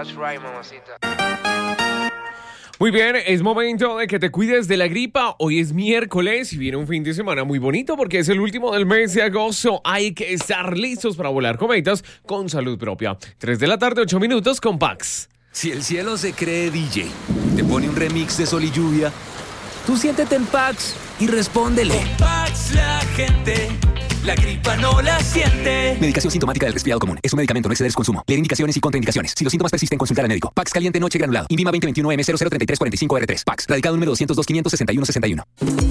That's right, mamacita. Muy bien, es momento de que te cuides de la gripa. Hoy es miércoles y viene un fin de semana muy bonito porque es el último del mes de agosto. Hay que estar listos para volar cometas con salud propia. 3 de la tarde, 8 minutos con Pax. Si el cielo se cree DJ, te pone un remix de Sol y Lluvia, tú siéntete en Pax y respóndele. Con Pax la gente, la gripa no la siente. Medicación sintomática del resfriado común. Es un medicamento, no exceder su consumo. Leer indicaciones y contraindicaciones. Si los síntomas persisten, consultar al médico. Pax caliente noche granulado. INVIMA 2021 M003345R3. Pax. Radicado número 202 561 61.